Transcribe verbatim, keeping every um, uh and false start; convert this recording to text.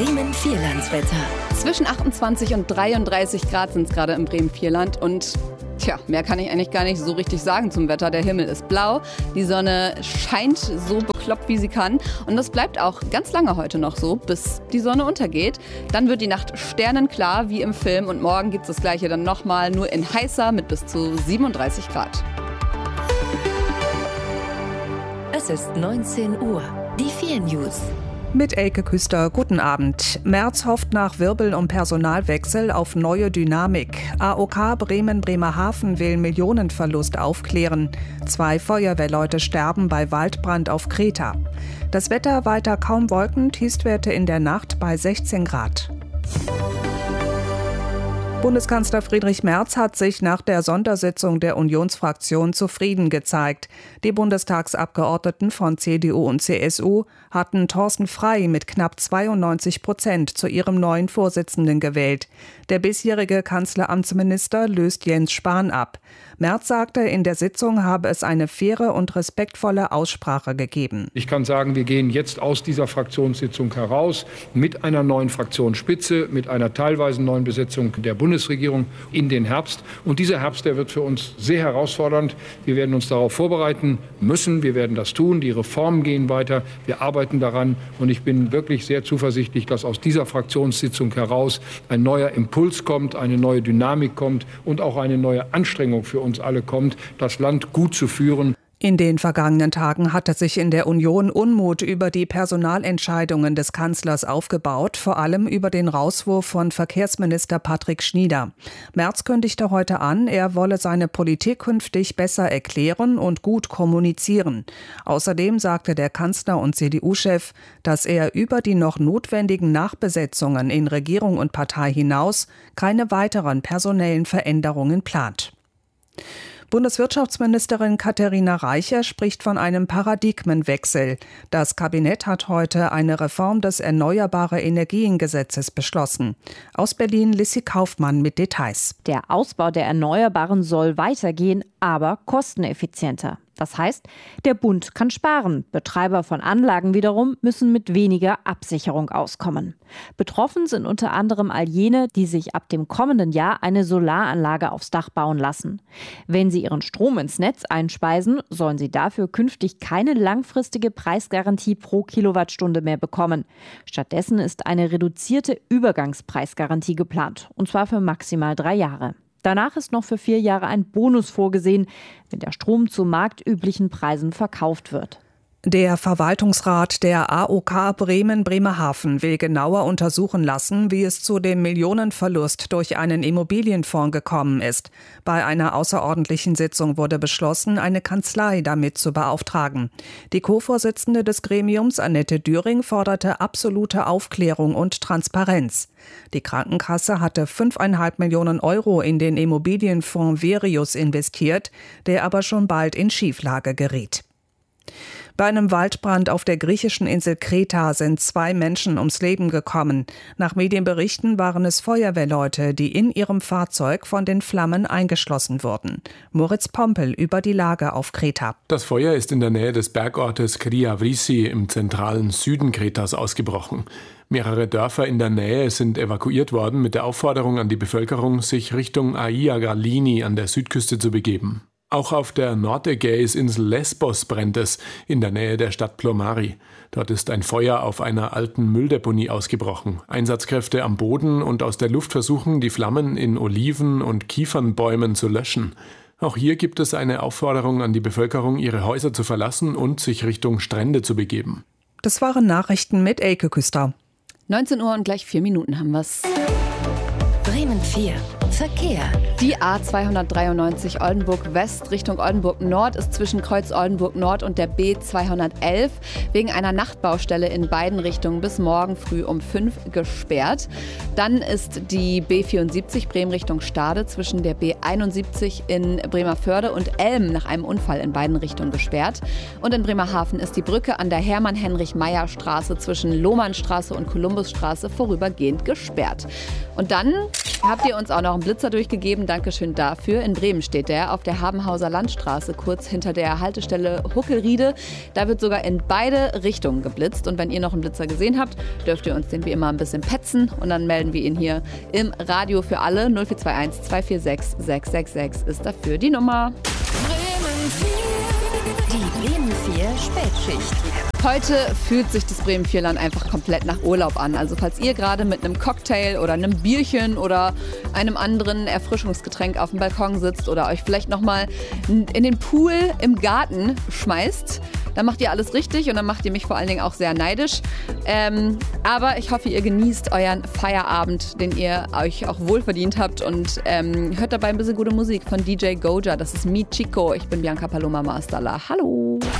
Bremen-Vierlandswetter. Zwischen achtundzwanzig und dreiunddreißig Grad sind es gerade im Bremen-Vierland und tja, mehr kann ich eigentlich gar nicht so richtig sagen zum Wetter. Der Himmel ist blau, die Sonne scheint so bekloppt, wie sie kann und das bleibt auch ganz lange heute noch so, bis die Sonne untergeht. Dann wird die Nacht sternenklar wie im Film und morgen gibt es das gleiche dann nochmal, nur in heißer mit bis zu siebenunddreißig Grad. Es ist neunzehn Uhr. Die vier News. Mit Elke Küster, guten Abend. Merz hofft nach Wirbel um Personalwechsel auf neue Dynamik. A O K Bremen-Bremerhaven will Millionenverlust aufklären. Zwei Feuerwehrleute sterben bei Waldbrand auf Kreta. Das Wetter weiter kaum Wolken, Tiefstwerte in der Nacht bei sechzehn Grad. Bundeskanzler Friedrich Merz hat sich nach der Sondersitzung der Unionsfraktion zufrieden gezeigt. Die Bundestagsabgeordneten von C D U und C S U hatten Thorsten Frey mit knapp zweiundneunzig Prozent zu ihrem neuen Vorsitzenden gewählt. Der bisherige Kanzleramtsminister löst Jens Spahn ab. Merz sagte, in der Sitzung habe es eine faire und respektvolle Aussprache gegeben. Ich kann sagen, wir gehen jetzt aus dieser Fraktionssitzung heraus mit einer neuen Fraktionsspitze, mit einer teilweise neuen Besetzung der Bundesregierung in den Herbst. Und dieser Herbst, der wird für uns sehr herausfordernd. Wir werden uns darauf vorbereiten müssen. Wir werden das tun. Die Reformen gehen weiter. Wir arbeiten daran. Und ich bin wirklich sehr zuversichtlich, dass aus dieser Fraktionssitzung heraus ein neuer Impuls kommt, eine neue Dynamik kommt und auch eine neue Anstrengung für uns alle kommt, das Land gut zu führen. In den vergangenen Tagen hatte sich in der Union Unmut über die Personalentscheidungen des Kanzlers aufgebaut, vor allem über den Rauswurf von Verkehrsminister Patrick Schnieder. Merz kündigte heute an, er wolle seine Politik künftig besser erklären und gut kommunizieren. Außerdem sagte der Kanzler und C D U-Chef, dass er über die noch notwendigen Nachbesetzungen in Regierung und Partei hinaus keine weiteren personellen Veränderungen plant. Bundeswirtschaftsministerin Katharina Reiche spricht von einem Paradigmenwechsel. Das Kabinett hat heute eine Reform des Erneuerbare-Energien-Gesetzes beschlossen. Aus Berlin Lissi Kaufmann mit Details. Der Ausbau der Erneuerbaren soll weitergehen, aber kosteneffizienter. Das heißt, der Bund kann sparen. Betreiber von Anlagen wiederum müssen mit weniger Absicherung auskommen. Betroffen sind unter anderem all jene, die sich ab dem kommenden Jahr eine Solaranlage aufs Dach bauen lassen. Wenn sie ihren Strom ins Netz einspeisen, sollen sie dafür künftig keine langfristige Preisgarantie pro Kilowattstunde mehr bekommen. Stattdessen ist eine reduzierte Übergangspreisgarantie geplant, und zwar für maximal drei Jahre. Danach ist noch für vier Jahre ein Bonus vorgesehen, wenn der Strom zu marktüblichen Preisen verkauft wird. Der Verwaltungsrat der A O K Bremen-Bremerhaven will genauer untersuchen lassen, wie es zu dem Millionenverlust durch einen Immobilienfonds gekommen ist. Bei einer außerordentlichen Sitzung wurde beschlossen, eine Kanzlei damit zu beauftragen. Die Co-Vorsitzende des Gremiums, Annette Düring, forderte absolute Aufklärung und Transparenz. Die Krankenkasse hatte fünfeinhalb Millionen Euro in den Immobilienfonds Verius investiert, der aber schon bald in Schieflage geriet. Bei einem Waldbrand auf der griechischen Insel Kreta sind zwei Menschen ums Leben gekommen. Nach Medienberichten waren es Feuerwehrleute, die in ihrem Fahrzeug von den Flammen eingeschlossen wurden. Moritz Pompel über die Lage auf Kreta. Das Feuer ist in der Nähe des Bergortes Kriavrissi im zentralen Süden Kretas ausgebrochen. Mehrere Dörfer in der Nähe sind evakuiert worden mit der Aufforderung an die Bevölkerung, sich Richtung Aia Galini an der Südküste zu begeben. Auch auf der Nordägäisinsel Lesbos brennt es, in der Nähe der Stadt Plomari. Dort ist ein Feuer auf einer alten Mülldeponie ausgebrochen. Einsatzkräfte am Boden und aus der Luft versuchen, die Flammen in Oliven- und Kiefernbäumen zu löschen. Auch hier gibt es eine Aufforderung an die Bevölkerung, ihre Häuser zu verlassen und sich Richtung Strände zu begeben. Das waren Nachrichten mit Elke Küster. neunzehn Uhr und gleich vier Minuten haben wir's. Bremen vier. Verkehr. Die A zweihundertdreiundneunzig Oldenburg West Richtung Oldenburg Nord ist zwischen Kreuz Oldenburg Nord und der B zweihundertelf wegen einer Nachtbaustelle in beiden Richtungen bis morgen früh um fünf gesperrt. Dann ist die B vierundsiebzig Bremen Richtung Stade zwischen der B einundsiebzig in Bremerförde und Elm nach einem Unfall in beiden Richtungen gesperrt. Und in Bremerhaven ist die Brücke an der Hermann-Heinrich-Meyer-Straße zwischen Lohmannstraße und Kolumbusstraße vorübergehend gesperrt. Und dann habt ihr uns auch noch einen Blick Blitzer durchgegeben. Dankeschön dafür. In Bremen steht der auf der Habenhauser Landstraße, kurz hinter der Haltestelle Huckelriede. Da wird sogar in beide Richtungen geblitzt. Und wenn ihr noch einen Blitzer gesehen habt, dürft ihr uns den wie immer ein bisschen petzen. Und dann melden wir ihn hier im Radio für alle. null vier zwei eins zwei vier sechs sechs sechs sechs ist dafür die Nummer. Bremen vier. Die Bremen vier Spätschicht. Heute fühlt sich das Bremen Vierland einfach komplett nach Urlaub an. Also falls ihr gerade mit einem Cocktail oder einem Bierchen oder einem anderen Erfrischungsgetränk auf dem Balkon sitzt oder euch vielleicht nochmal in den Pool im Garten schmeißt, dann macht ihr alles richtig und dann macht ihr mich vor allen Dingen auch sehr neidisch. Ähm, aber ich hoffe, ihr genießt euren Feierabend, den ihr euch auch wohlverdient habt und ähm, hört dabei ein bisschen gute Musik von D J Goja. Das ist Mi Chico. Ich bin Bianca Paloma Maastala. Hallo!